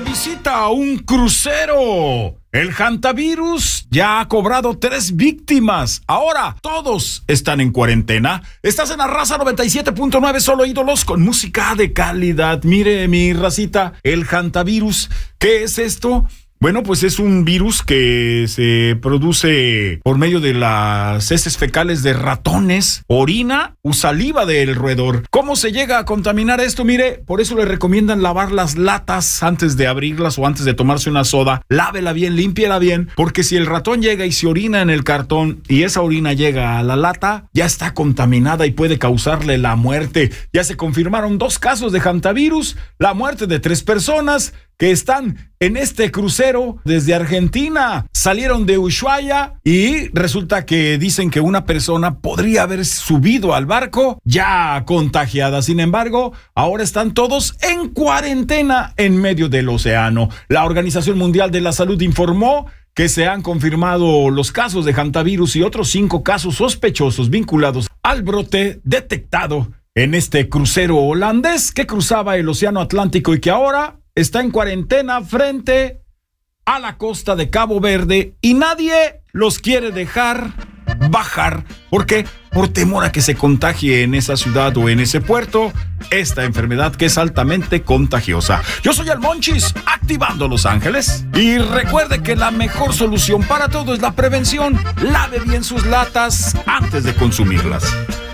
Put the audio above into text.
Se visita un crucero. El hantavirus ya ha cobrado 3 víctimas. Ahora todos están en cuarentena. Estás en la Raza 97.9, solo ídolos con música de calidad. Mire, mi racita, el hantavirus. ¿Qué es esto? Bueno, pues es un virus que se produce por medio de las heces fecales de ratones, orina o saliva del roedor. ¿Cómo se llega a contaminar esto? Mire, por eso le recomiendan lavar las latas antes de abrirlas o antes de tomarse una soda. Lávela bien, límpiela bien, porque si el ratón llega y se orina en el cartón y esa orina llega a la lata, ya está contaminada y puede causarle la muerte. Ya se confirmaron 2 casos de hantavirus, la muerte de 3 personas que están en este crucero desde Argentina. Salieron de Ushuaia y resulta que dicen que una persona podría haber subido al barco ya contagiada. Sin embargo, ahora están todos en cuarentena en medio del océano. La Organización Mundial de la Salud informó que se han confirmado los casos de hantavirus y otros 5 casos sospechosos vinculados al brote detectado en este crucero holandés que cruzaba el Océano Atlántico y que ahora está en cuarentena frente a la costa de Cabo Verde y nadie los quiere dejar bajar. ¿Por qué? Por temor a que se contagie en esa ciudad o en ese puerto esta enfermedad que es altamente contagiosa. Yo soy el Monchis, activando Los Ángeles. Y recuerde que la mejor solución para todo es la prevención. Lave bien sus latas antes de consumirlas.